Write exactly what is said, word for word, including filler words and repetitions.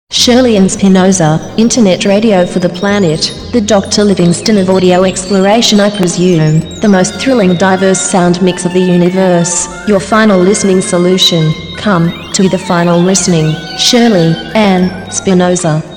Shirley and Spinoza, internet radio for the planet, the Doctor Livingston of audio exploration, I presume, the most thrilling diverse sound mix of the universe, your final listening solution. Come to the final listening, Shirley and Spinoza.